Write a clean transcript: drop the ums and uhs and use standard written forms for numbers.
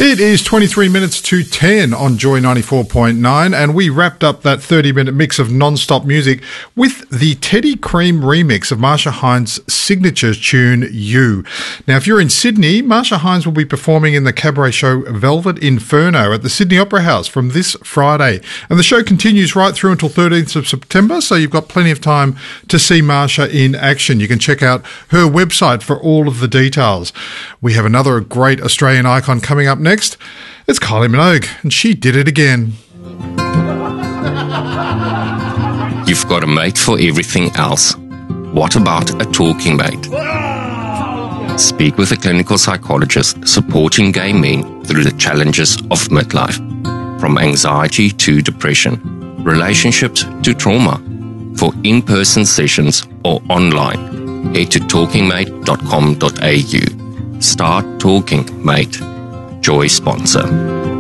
It is 23 minutes to 10 on Joy 94.9, and we wrapped up that 30-minute mix of non-stop music with the Teddy Cream remix of Marsha Hines' signature tune, You. Now, if you're in Sydney, Marsha Hines will be performing in the cabaret show Velvet Inferno at the Sydney Opera House from this Friday. And the show continues right through until 13th of September, so you've got plenty of time to see Marsha in action. You can check out her website for all of the details. We have another great Australian icon coming up next. It's Kylie Minogue, and she did it again. You've got a mate for everything else. What about a talking mate? Speak with a clinical psychologist supporting gay men through the challenges of midlife, from anxiety to depression, relationships to trauma. For in-person sessions or online, head to talkingmate.com.au. Start talking, mate. Joy sponsor.